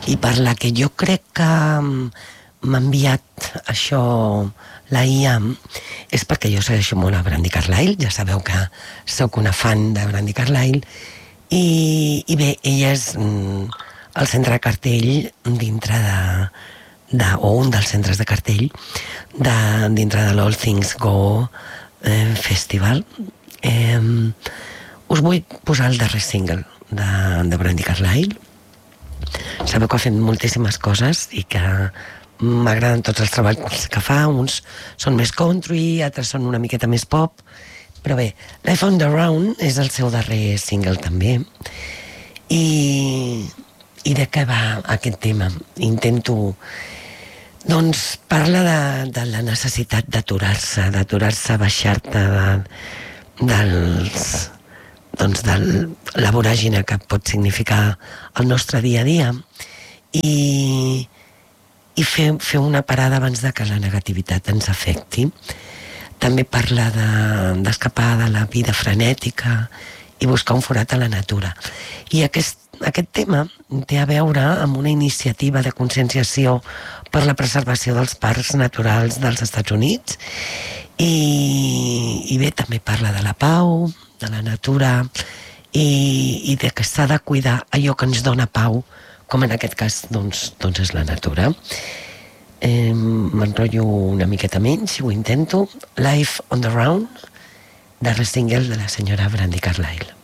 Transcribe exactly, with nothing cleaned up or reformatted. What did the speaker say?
i per la que jo crec que m'ha enviat això la I A és perquè jo segueixo molt a Brandi Carlile, ja sabeu que sóc una fan de Brandi Carlile, i, i bé, ella és mm, el centre de cartell dintre de, de o un dels centres de cartell de, dintre de l'All Things Go eh, Festival. Eh, us vull posar el darrer single de, de Brandi Carlile. Sabeu que ha fet moltíssimes coses i que m'agraden tots els treballs que fa. Uns són més country, altres són una miqueta més pop, però bé, Life on the Round és el seu darrer single també. I, i de què va aquest tema? Intento, doncs parla de, de la necessitat d'aturar-se, d'aturar-se, baixar-te de, dels doncs de la voràgina que pot significar el nostre dia a dia i, i fer, fer una parada abans de que la negativitat ens afecti. També parla de, d'escapar de la vida frenètica i buscar un forat a la natura. I aquest, aquest tema té a veure amb una iniciativa de conscienciació per la preservació dels parcs naturals dels Estats Units i, i bé, també parla de la pau, de la natura i, i de que s'ha de cuidar allò que ens dona pau, com en aquest cas doncs, doncs és la natura. Eh, m'enrotllo una miqueta menys, ho intento. Life on the Round, darrer single de la senyora Brandi Carlile.